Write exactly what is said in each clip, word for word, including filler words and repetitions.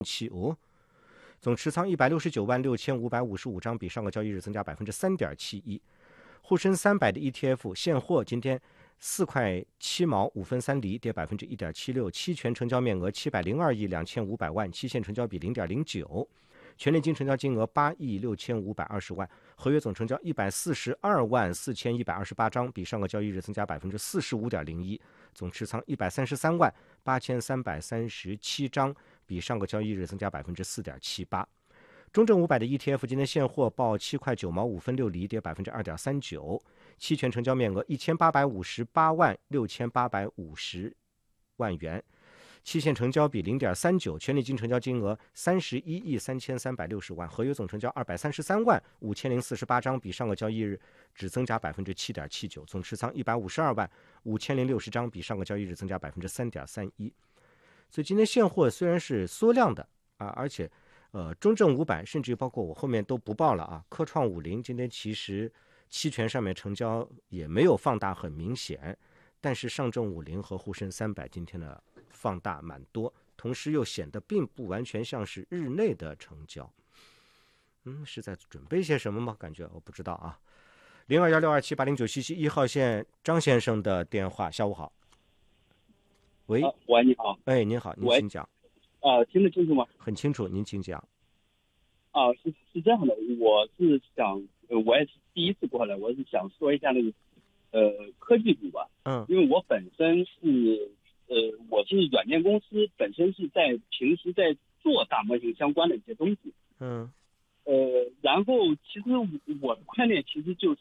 七哦。总持仓一百六十九万六千五百五十五张，比上个交易日增加百分之三点七一。沪深三百的 E T F 现货今天四块七毛五分三厘，跌百分之一点七六。期权成交面额七百零二亿两千五百万，期限成交比零点零九。权利金成交金额八亿六千五百二十万，合约总成交一百四十二万四千一百二十八张，比上个交易日增加百分之四十五点零一。总持仓一百三十三万八千三百三十七张，比上个交易日增加百分之四点七八。中证五百的 E T F 今天现货报七块九毛五分六厘，跌百分之二点三九。期权成交面额一千八百五十八万六千八百五十万元，期限成交比零点三九。权利金成交金额三十一亿三千三百六十万，合约总成交二百三十三万五千零四十八张，比上个交易日只增加百分之七点七九。总持仓一百五十二万五千零六十张，比上个交易日增加百分之三点三一。所以今天现货虽然是缩量的啊，而且呃中证五百甚至包括我后面都不报了啊，科创五零今天其实期权上面成交也没有放大很明显，但是上证五零和沪深三百今天的放大蛮多，同时又显得并不完全像是日内的成交。嗯，是在准备些什么吗？感觉我不知道啊。零二幺六二七八零九七七一号线张先生的电话，下午好。喂， 啊、喂，你好。 哎，您好，您请讲。 啊、呃，听得清楚吗？ 很清楚，您请讲。 啊、呃，是是这样的，我是想，呃，我也是第一次过来，我是想说一下那个，呃，科技股吧。 嗯。 因为我本身是，呃，我是软件公司，本身是在平时在做大模型相关的一些东西。 嗯。 呃，然后其实我的观点其实就是，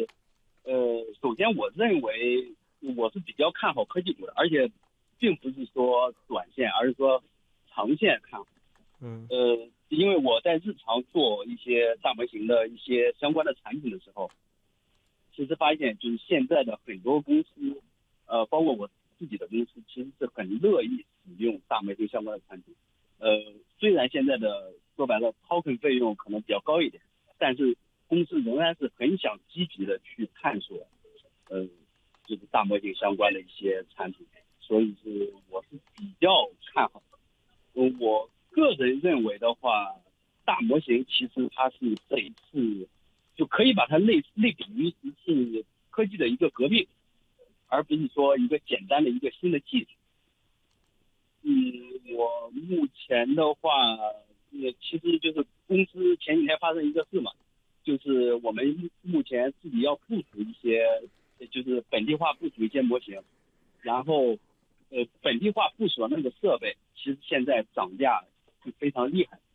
呃，首先我认为我是比较看好科技股的，而且并不是说短线，而是说长线看好。 嗯。 呃，因为我在日常做一些大模型的一些相关的产品的时候，其实发现就是现在的很多公司，呃，包括我自己的公司，其实是很乐意使用大模型相关的产品。呃，虽然现在的说白了 token 费用可能比较高一点，但是公司仍然是很想积极的去探索，呃，就是大模型相关的一些产品，所以是我是比较看好的。嗯，我个人认为的话，大模型其实它是这一次就可以把它类类比于是科技的一个革命，而不是说一个简单的一个新的技术。嗯，我目前的话，呃，其实就是公司前几天发生一个事嘛，就是我们目前自己要部署一些，就是本地化部署一些模型，然后，呃，本地化部署的那个设备，其实现在涨价是非常厉害，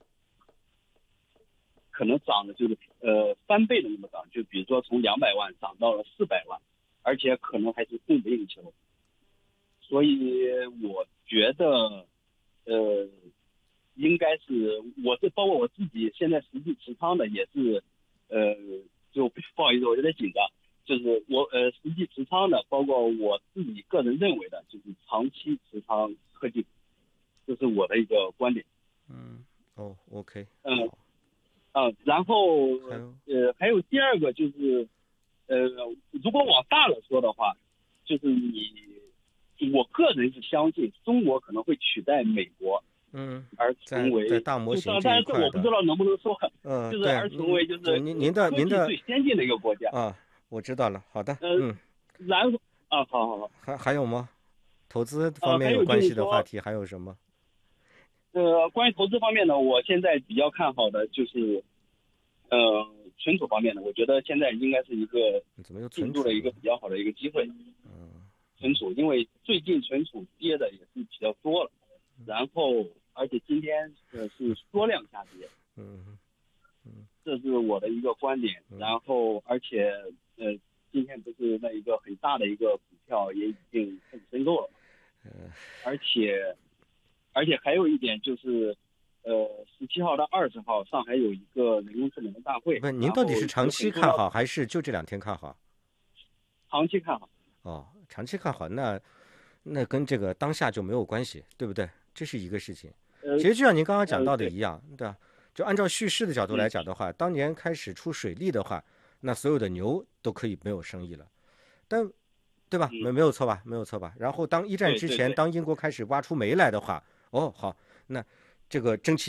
可能涨的就是呃翻倍的那么涨，就比如说从两百万涨到了四百万，而且可能还是供不应求。所以我觉得，呃，应该是我是包括我自己现在实际持仓的也是，呃，就不好意思，我有点紧张，就是我呃实际持仓的，包括我自己个人认为的，就是长期持仓科技股，这是我的一个观点。 嗯，哦 ，OK， 嗯，啊、呃，然后还有呃还有第二个就是，呃，如果往大了说的话，就是你。我个人是相信中国可能会取代美国， 嗯， 而成为在大模型这一块的， 但是我不知道能不能说， 嗯， 就是而成为就是您您的您的最先进的一个国家啊，我知道了，好的， 呃、 嗯， 然后啊，好好好， 还还有吗？投资方面有关系的话题还有什么？ 呃，关于投资方面呢，我现在比较看好的就是，呃，存储方面的，我觉得现在应该是一个进入了一个比较好的一个机会。 嗯。 存储，因为最近存储跌的也是比较多了，然后而且今天呃是缩量下跌， 嗯嗯， 这是我的一个观点。然后而且呃今天不是那一个很大的一个股票也已经开始申购了，而且而且还有一点就是，呃十七号到二十号上海有一个人工智能的大会。 不，您到底是长期看好还是就这两天看好？ 长期看好。 哦，长期看好，那那跟这个当下就没有关系，对不对？这是一个事情。其实就像您刚刚讲到的一样，对吧？就按照叙事的角度来讲的话，当年开始出水利的话，那所有的牛都可以没有生意了，但对吧？没没有错吧？没有错吧？然后当一战之前，当英国开始挖出煤来的话，哦，好，那这个蒸汽